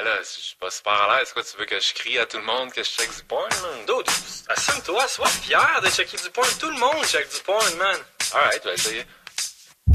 là, je suis pas super à l'aise. Quoi, tu veux que je crie à tout le monde que je check du porn, là? Dude, assume-toi, sois fier de checker du porn. Tout le monde check du porn, man. Alright, je vais essayer.